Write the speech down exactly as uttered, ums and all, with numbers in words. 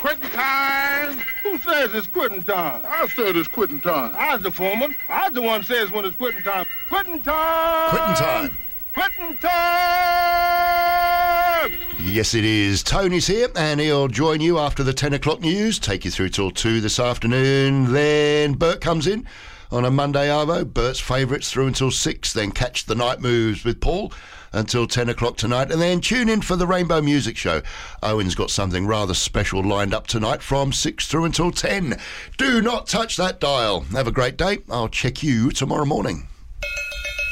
Quitting time. Who says it's quitting time? I said it's quitting time. I was the foreman. I was the one says when it's quitting time. Quitting time. Quitting time. Quitting time. Yes, it is. Tony's here, and he'll join you after the ten o'clock news, take you through till two this afternoon. Then Bert comes in on a Monday Arvo. Bert's favourites through until six. Then catch the night moves with Paul until ten o'clock tonight, and then tune in for the Rainbow Music Show. Owen's got something rather special lined up tonight from six through until ten. Do not touch that dial. Have a great day. I'll check you tomorrow morning.